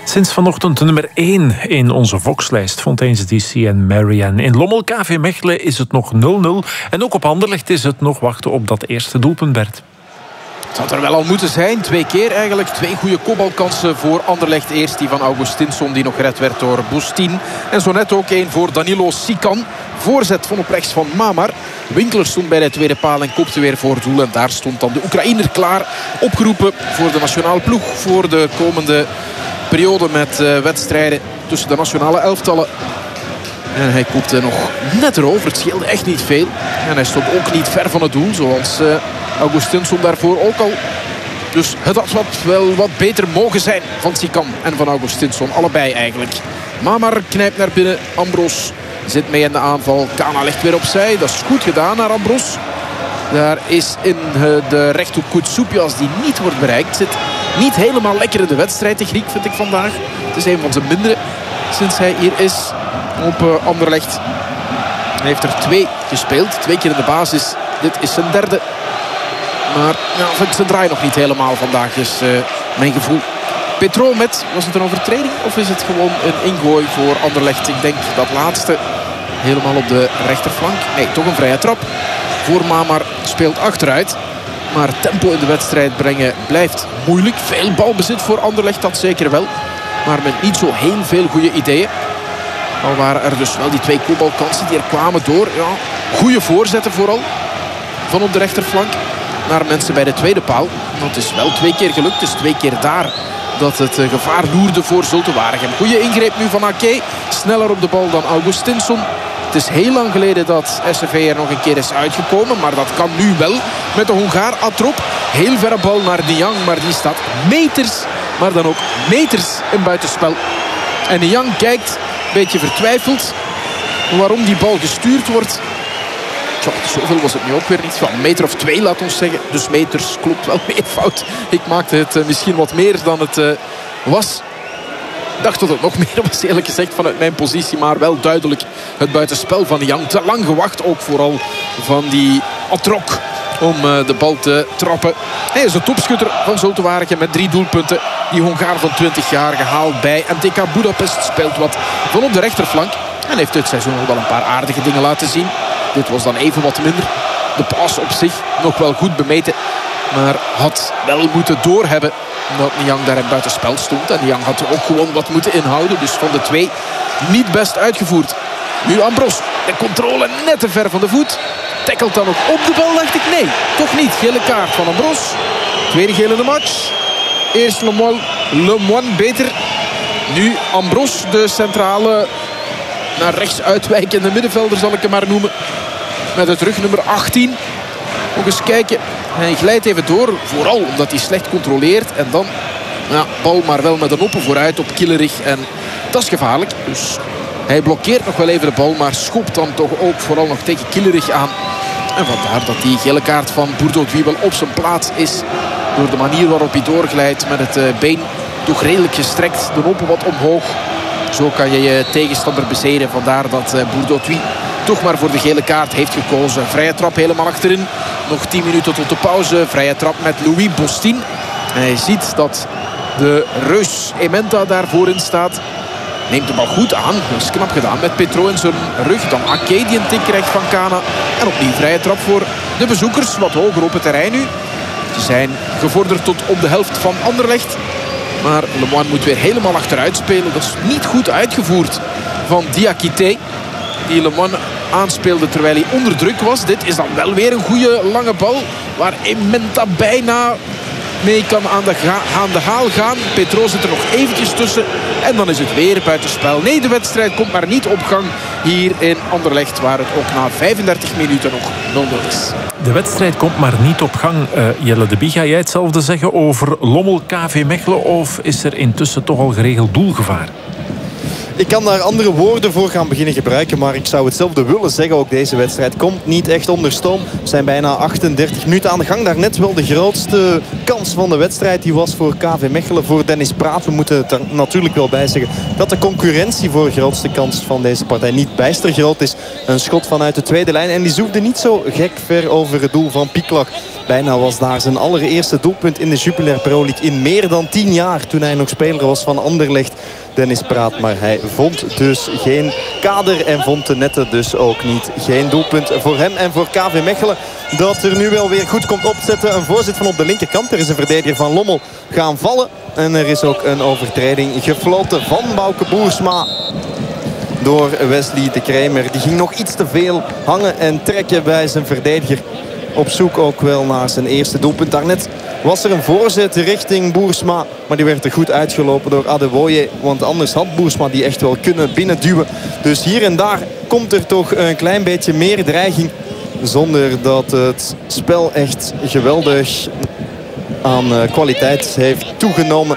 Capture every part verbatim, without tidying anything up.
Sinds vanochtend nummer één in onze Vox-lijst. Fontaine's D C en Marianne. In Lommel K V Mechelen is het nog nul nul. En ook op Anderlecht is het nog wachten op dat eerste doelpunt, Bert. Het had er wel al moeten zijn. Twee keer eigenlijk. Twee goede kopbalkansen voor Anderlecht. Eerst die van Augustinsson die nog gered werd door Bostin. En zo net ook één voor Danilo Sican. Voorzet van op rechts van Mamar. Winkler stond bij de tweede paal en kopte weer voor doel. En daar stond dan de Oekraïner klaar. Opgeroepen voor de nationale ploeg. Voor de komende periode met uh, wedstrijden tussen de nationale elftallen. En hij kopte nog net erover. Het scheelde echt niet veel. En hij stond ook niet ver van het doel. Zoals uh, Augustinsson daarvoor ook al. Dus het had wat, wel wat beter mogen zijn van Sican en van Augustinsson. Allebei eigenlijk. Mamar knijpt naar binnen. Ambros zit mee in de aanval. Kana ligt weer opzij. Dat is goed gedaan naar Ambros. Daar is in de rechthoek Koutsoupias die niet wordt bereikt. Zit niet helemaal lekker in de wedstrijdtechniek, vind ik vandaag. Het is een van zijn mindere sinds hij hier is op uh, Anderlecht. Hij heeft er twee gespeeld. Twee keer in de basis. Dit is zijn derde. Maar ja, vind ik zijn draai nog niet helemaal vandaag, is uh, mijn gevoel. Petro met, was het een overtreding of is het gewoon een ingooi voor Anderlecht? Ik denk dat laatste. Helemaal op de rechterflank. Nee, toch een vrije trap. Voor Mamar speelt achteruit. Maar tempo in de wedstrijd brengen blijft moeilijk. Veel balbezit voor Anderlecht, dat zeker wel. Maar met niet zo heel veel goede ideeën. Al waren er dus wel die twee kopbalkansen die er kwamen door. Ja, goede voorzetten vooral. Van op de rechterflank naar mensen bij de tweede paal. Want het is wel twee keer gelukt. Het is twee keer daar dat het gevaar loerde voor Zulte Waregem. Goede ingreep nu van Ake. Sneller op de bal dan Augustinsson. Het is heel lang geleden dat S V er nog een keer is uitgekomen. Maar dat kan nu wel met de Hongaar Atrop. Heel verre bal naar Niang. Maar die staat meters, maar dan ook meters in buitenspel. En Niang kijkt een beetje vertwijfeld waarom die bal gestuurd wordt. Tja, zoveel was het nu ook weer niet. Van een meter of twee, laat ons zeggen. Dus meters klopt wel meer fout. Ik maakte het uh, misschien wat meer dan het uh, was. Ik dacht dat het nog meer was, eerlijk gezegd, vanuit mijn positie. Maar wel duidelijk het buitenspel van Niang. Te lang gewacht, ook vooral van die Atrok om uh, de bal te trappen. Hij is de topschutter van Zulte Waregem met drie doelpunten. Die Hongaar van twintig jaar gehaald bij M T K Budapest. Speelt wat van op de rechterflank. En heeft dit seizoen al wel een paar aardige dingen laten zien. Dit was dan even wat minder. De pas op zich nog wel goed bemeten. Maar had wel moeten doorhebben. Omdat Niang daar in buitenspel stond. En Niang had er ook gewoon wat moeten inhouden. Dus van de twee niet best uitgevoerd. Nu Ambros. De controle net te ver van de voet. Tackelt dan ook op de bal, dacht ik. Nee, toch niet. Gele kaart van Ambros. Tweede gele in de match. Eerst Lemoine beter. Nu Ambros, de centrale naar rechts uitwijkende middenvelder, zal ik hem maar noemen. Met het rug nummer achttien. Nog eens kijken. Hij glijdt even door. Vooral omdat hij slecht controleert. En dan, ja, bal maar wel met een oppen vooruit op Killerich. En dat is gevaarlijk. Dus hij blokkeert nog wel even de bal. Maar schopt dan toch ook vooral nog tegen Killerich aan. En vandaar dat die gele kaart van Bourdeau wel op zijn plaats is. Door de manier waarop hij doorglijdt met het uh, been. Toch redelijk gestrekt. De oppen wat omhoog. Zo kan je je tegenstander bezeren. Vandaar dat uh, Bourdeau toch maar voor de gele kaart heeft gekozen. Vrije trap helemaal achterin. Nog tien minuten tot de pauze. Vrije trap met Louis Bostin. En hij ziet dat de Reus Ementa daar voorin staat. Neemt de bal goed aan. Dat is knap gedaan met Petro in zijn rug. Dan Ake die een tik krijgt van Kana. En opnieuw vrije trap voor de bezoekers. Wat hoger op het terrein nu. Ze zijn gevorderd tot op de helft van Anderlecht. Maar Lemoine moet weer helemaal achteruit spelen. Dat is niet goed uitgevoerd van Diakité. Die Lemoine aanspeelde terwijl hij onder druk was. Dit is dan wel weer een goede lange bal. Waar Ementa bijna mee kan aan de, ga- aan de haal gaan. Petro zit er nog eventjes tussen. En dan is het weer buitenspel. Nee, de wedstrijd komt maar niet op gang hier in Anderlecht. Waar het ook na vijfendertig minuten nog nul nul is. De wedstrijd komt maar niet op gang. Uh, Jelle de Bie, ga jij hetzelfde zeggen over Lommel K V Mechelen? Of is er intussen toch al geregeld doelgevaar? Ik kan daar andere woorden voor gaan beginnen gebruiken, maar ik zou hetzelfde willen zeggen. Ook deze wedstrijd komt niet echt onder stoom. We zijn bijna achtendertig minuten aan de gang. Daarnet wel de grootste kans van de wedstrijd. Die was voor K V Mechelen, voor Dennis Praat. We moeten het er natuurlijk wel bij zeggen dat de concurrentie voor de grootste kans van deze partij niet bijster groot is. Een schot vanuit de tweede lijn en die zoefde niet zo gek ver over het doel van Piklak. Bijna was daar zijn allereerste doelpunt in de Jupiler Pro League in meer dan tien jaar. Toen hij nog speler was van Anderlecht. Dennis Praat. Maar hij vond dus geen kader en vond de netten dus ook niet. Geen doelpunt voor hem en voor K V Mechelen. Dat er nu wel weer goed komt opzetten. Een voorzet van op de linkerkant. Er is een verdediger van Lommel gaan vallen. En er is ook een overtreding gefloten van Bouke Boersma door Wesley de Kremer. Die ging nog iets te veel hangen en trekken bij zijn verdediger. Op zoek ook wel naar zijn eerste doelpunt. Daarnet was er een voorzet richting Boersma. Maar die werd er goed uitgelopen door Adeboye. Want anders had Boersma die echt wel kunnen binnenduwen. Dus hier en daar komt er toch een klein beetje meer dreiging. Zonder dat het spel echt geweldig aan kwaliteit heeft toegenomen.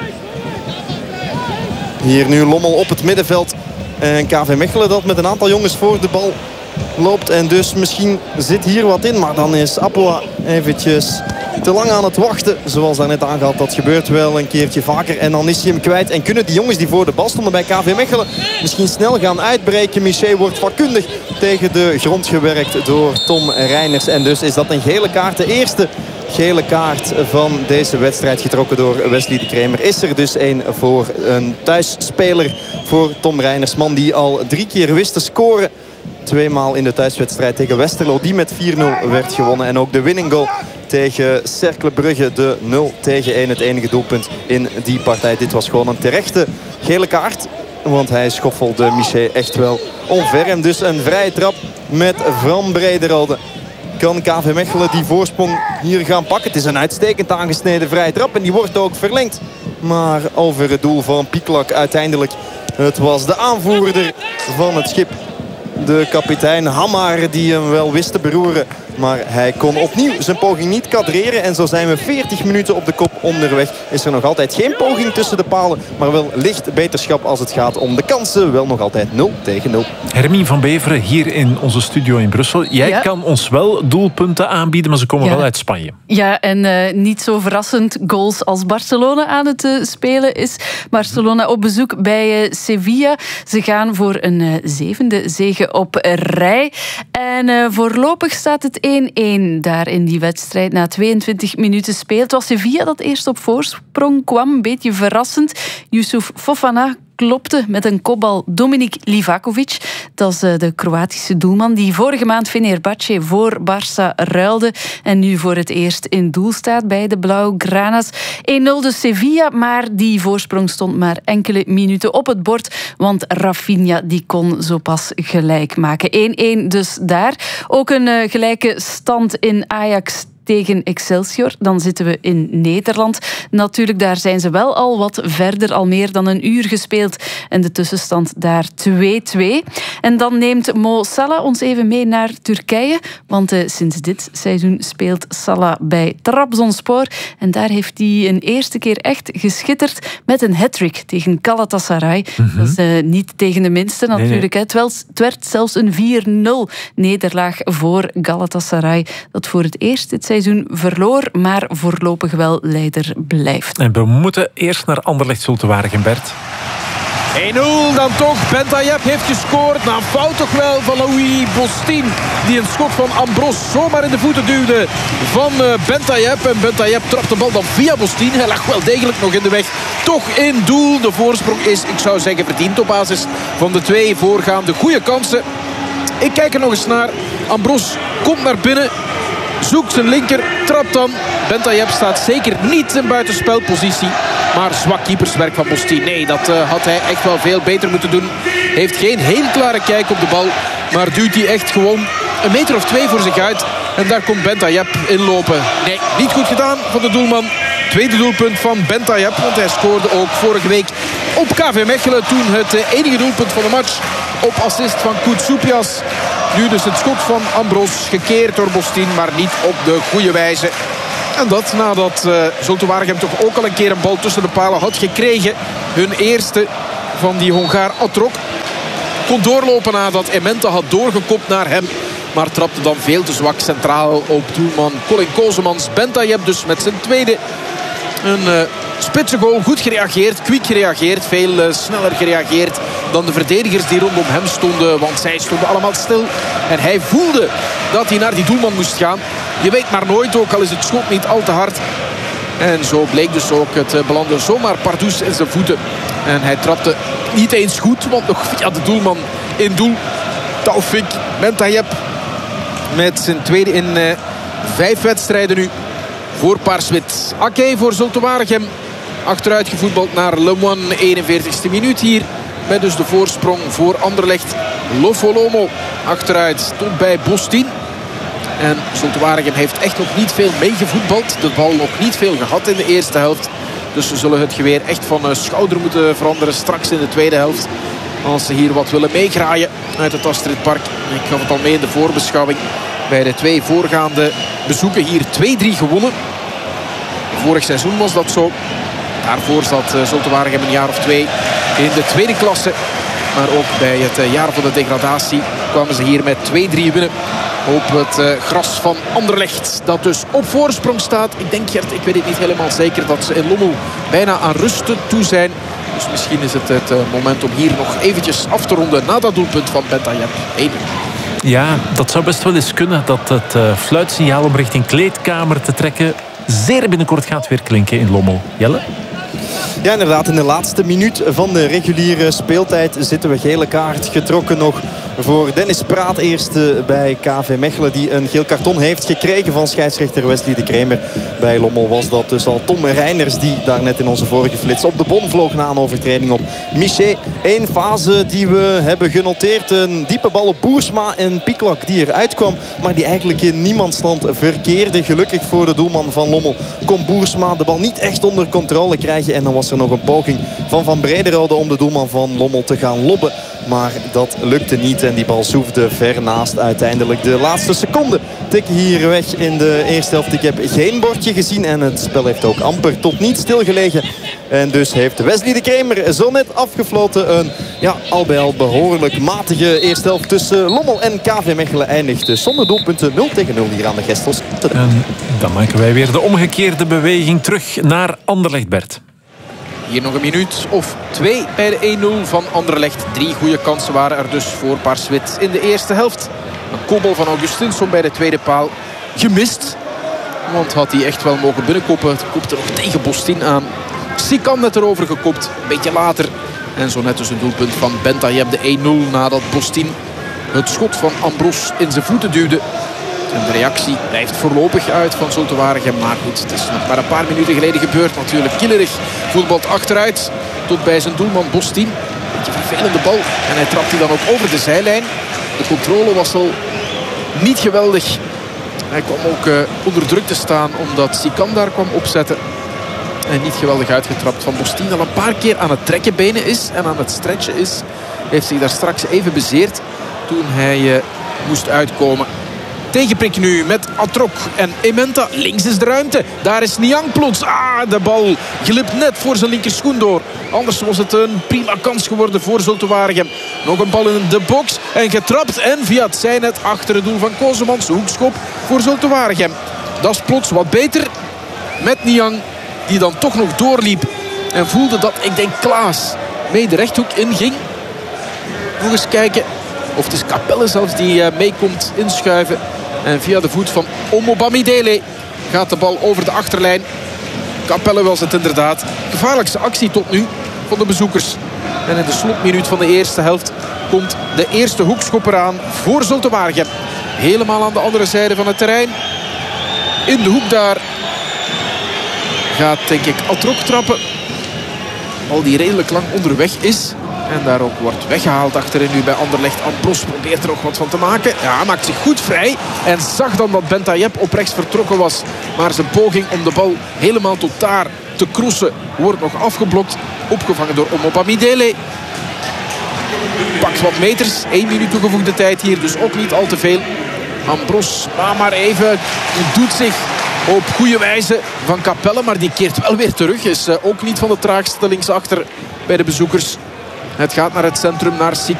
Hier nu Lommel op het middenveld. En K V Mechelen dat met een aantal jongens voor de bal loopt. En dus misschien zit hier wat in. Maar dan is Apoa eventjes te lang aan het wachten. Zoals daarnet aangehaald, dat gebeurt wel een keertje vaker. En dan is hij hem kwijt. En kunnen die jongens die voor de bal stonden bij K V Mechelen misschien snel gaan uitbreken. Miché wordt vakkundig tegen de grond gewerkt door Tom Reiners. En dus is dat een gele kaart. De eerste gele kaart van deze wedstrijd getrokken door Wesley de Kremer. Is er dus een voor een thuisspeler voor Tom Reiners. Man die al drie keer wist te scoren. Tweemaal in de thuiswedstrijd tegen Westerlo. Die met vier nul werd gewonnen. En ook de winning goal tegen Cercle Brugge. De nul tegen één. Het enige doelpunt in die partij. Dit was gewoon een terechte gele kaart. Want hij schoffelde Miché echt wel omver. En dus een vrije trap met Van Brederode. Kan K V Mechelen die voorsprong hier gaan pakken. Het is een uitstekend aangesneden vrije trap. En die wordt ook verlengd. Maar over het doel van Pieklak uiteindelijk. Het was de aanvoerder van het schip. De kapitein Hamar die hem wel wist te beroeren. Maar hij kon opnieuw zijn poging niet kadreren. En zo zijn we veertig minuten op de kop onderweg. Is er nog altijd geen poging tussen de palen. Maar wel licht beterschap als het gaat om de kansen. Wel nog altijd nul tegen nul. Hermine van Beveren hier in onze studio in Brussel. Jij ja. kan ons wel doelpunten aanbieden, maar ze komen ja. wel uit Spanje. Ja, en uh, niet zo verrassend goals als Barcelona aan het uh, spelen is. Barcelona op bezoek bij uh, Sevilla. Ze gaan voor een uh, zevende zege op rij. En uh, voorlopig staat het één-één daar in die wedstrijd. Na tweeëntwintig minuten speel. Het was Sevilla dat eerst op voorsprong kwam. Een beetje verrassend. Yusuf Fofana klopte met een kopbal Dominik Livakovic. Dat is de Kroatische doelman die vorige maand Fenerbahce voor Barça ruilde en nu voor het eerst in doel staat bij de Blauwgrana's. één nul dus Sevilla, maar die voorsprong stond maar enkele minuten op het bord, want Rafinha die kon zo pas gelijk maken. één-één dus daar. Ook een uh, gelijke stand in Ajax tegen Excelsior. Dan zitten we in Nederland. Natuurlijk, daar zijn ze wel al wat verder, al meer dan een uur gespeeld. En de tussenstand daar twee-twee. En dan neemt Mo Salah ons even mee naar Turkije. Want uh, sinds dit seizoen speelt Salah bij Trabzonspor. En daar heeft hij een eerste keer echt geschitterd met een hat-trick tegen Galatasaray. Mm-hmm. Dat is uh, niet tegen de minste natuurlijk. Nee, nee. Het, was, het werd zelfs een vier nul nederlaag voor Galatasaray. Dat voor het eerst dit seizoen verloor, maar voorlopig wel leider blijft. En we moeten eerst naar Anderlecht Zulte Bert. één nul dan toch. Bentayeb heeft gescoord. Na een fout toch wel van Louis Bostin. Die een schot van Ambros zomaar in de voeten duwde van Bentayeb. En Bentayeb trapt de bal dan via Bostin. Hij lag wel degelijk nog in de weg. Toch in doel. De voorsprong is, ik zou zeggen, verdiend op basis van de twee voorgaande goede kansen. Ik kijk er nog eens naar. Ambros komt naar binnen. Zoekt zijn linker, trapt dan. Bentayeb staat zeker niet in buitenspelpositie. Maar zwak keeperswerk van Bostin. Nee, dat uh, had hij echt wel veel beter moeten doen. Heeft geen heel klare kijk op de bal. Maar duwt hij echt gewoon een meter of twee voor zich uit. En daar komt Bentayeb inlopen. Nee, niet goed gedaan van de doelman. Tweede doelpunt van Bentayeb. Want hij scoorde ook vorige week op K V Mechelen. Toen het enige doelpunt van de match. Op assist van Koutsoupias. Nu dus het schot van Ambros. Gekeerd door Bostin, maar niet op de goede wijze. En dat nadat uh, Zulte Waregem toch ook al een keer een bal tussen de palen had gekregen. Hun eerste van die Hongaar Atrok. Kon doorlopen nadat Ementa had doorgekopt naar hem. Maar trapte dan veel te zwak centraal op doelman Colin Kozemans. Bentayeb dus met zijn tweede. Een uh, spitse goal. Goed gereageerd. Kwiek gereageerd. Veel uh, sneller gereageerd dan de verdedigers die rondom hem stonden. Want zij stonden allemaal stil. En hij voelde dat hij naar die doelman moest gaan. Je weet maar nooit, ook al is het schot niet al te hard. En zo bleek dus ook. Het belandde zomaar Pardoes in zijn voeten. En hij trapte niet eens goed, want nog via de doelman in doel. Taoufik Bentayeb met zijn tweede in uh, vijf wedstrijden nu voor Paarswit. Ake voor Zulte Waregem. Achteruit gevoetbald naar Le Moine, eenenveertigste minuut hier. Met dus de voorsprong voor Anderlecht. Lofolomo achteruit tot bij Bostin. En Zulte Waregem heeft echt nog niet veel meegevoetbald. De bal nog niet veel gehad in de eerste helft. Dus ze zullen het geweer echt van schouder moeten veranderen straks in de tweede helft. Als ze hier wat willen meegraaien uit het Astridpark. Ik gaf het al mee in de voorbeschouwing. Bij de twee voorgaande bezoeken hier twee drie gewonnen. Vorig seizoen was dat zo. Daarvoor zat Zulte Waregem een jaar of twee in de tweede klasse. Maar ook bij het jaar van de degradatie kwamen ze hier met twee drie winnen. Op het gras van Anderlecht. Dat dus op voorsprong staat. Ik denk, Gert, ik weet het niet helemaal zeker, dat ze in Lommel bijna aan rust toe zijn. Dus misschien is het het moment om hier nog eventjes af te ronden na dat doelpunt van Bentayeb. één nul. Ja, dat zou best wel eens kunnen dat het uh, fluitsignaal om richting kleedkamer te trekken zeer binnenkort gaat weer klinken in Lommel. Jelle? Ja, inderdaad. In de laatste minuut van de reguliere speeltijd zitten we gele kaart getrokken nog voor Dennis Praat. Eerste bij K V Mechelen, die een geel karton heeft gekregen van scheidsrechter Wesley de Kremer. Bij Lommel was dat dus al Tom Reiners, die daar net in onze vorige flits op de bon vloog na een overtreding op Miché. Eén fase die we hebben genoteerd. Een diepe bal op Boersma en Pieklak die eruit kwam, maar die eigenlijk in niemandstand verkeerde. Gelukkig voor de doelman van Lommel kon Boersma de bal niet echt onder controle krijgen. En dan was er nog een poging van Van Brederode om de doelman van Lommel te gaan lobben. Maar dat lukte niet en die bal zoefde ver naast uiteindelijk. De laatste seconde tikken hier weg in de eerste helft. Ik heb geen bordje gezien en het spel heeft ook amper tot niet stilgelegen. En dus heeft Wesley de Kremer zo net afgefloten. Een ja, al bij al behoorlijk matige eerste helft tussen Lommel en K V Mechelen eindigt zonder doelpunten. nul tegen nul hier aan de Gestels. En dan maken wij weer de omgekeerde beweging terug naar Anderlecht, Bert. Hier nog een minuut of twee bij de één nul van Anderlecht. Drie goede kansen waren er dus voor Paarswit in de eerste helft. Een kopbal van Augustinsson bij de tweede paal gemist. Want had hij echt wel mogen binnenkoppen. Het kopte nog tegen Bostin aan. Sikan net erover gekopt, een beetje later. En zo net dus een doelpunt van Bentayeb, de één nul, nadat Bostin het schot van Ambros in zijn voeten duwde. En de reactie blijft voorlopig uit van Zulte Waregem. Maar goed, het is nog maar een paar minuten geleden gebeurd natuurlijk. Killerig voetbalt achteruit tot bij zijn doelman Bostin. Een beetje vervelende bal. En hij trapt die dan ook over de zijlijn. De controle was al niet geweldig. Hij kwam ook uh, onder druk te staan omdat Sikan daar kwam opzetten. En niet geweldig uitgetrapt van Bostin. Dat een paar keer aan het trekken benen is en aan het stretchen is. Heeft zich daar straks even bezeerd toen hij uh, moest uitkomen. Tegenprik nu met Atrok en Ementa. Links is de ruimte. Daar is Niang plots. Ah, de bal glipt net voor zijn linkerschoen door. Anders was het een prima kans geworden voor Zulte Waregem. Nog een bal in de box. En getrapt. En via het zijnet achter het doel van Kozemans. Hoekschop voor Zulte Waregem. Dat is plots wat beter. Met Niang. Die dan toch nog doorliep. En voelde dat, ik denk, Klaas mee de rechthoek inging. Nog eens kijken. Of het is Capelle zelfs die meekomt inschuiven. En via de voet van Omobamidele gaat de bal over de achterlijn. Capelle was het inderdaad. Gevaarlijkste actie tot nu van de bezoekers. En in de slotminuut van de eerste helft komt de eerste hoekschop eraan voor Zulte Waregem. Helemaal aan de andere zijde van het terrein. In de hoek daar gaat, denk ik, Atrok trappen. Bal die redelijk lang onderweg is. En daar ook wordt weggehaald achterin nu bij Anderlecht. Ambros probeert er ook wat van te maken. Ja, maakt zich goed vrij. En zag dan dat Bentayeb op rechts vertrokken was. Maar zijn poging om de bal helemaal tot daar te crossen wordt nog afgeblokt. Opgevangen door Omobamidele. Pakt wat meters. één minuut toegevoegde tijd hier. Dus ook niet al te veel. Ambros, maar, maar even, doet zich op goede wijze van Capelle. Maar die keert wel weer terug. Is uh, ook niet van de traagste linksachter bij de bezoekers. Het gaat naar het centrum, naar Sikan.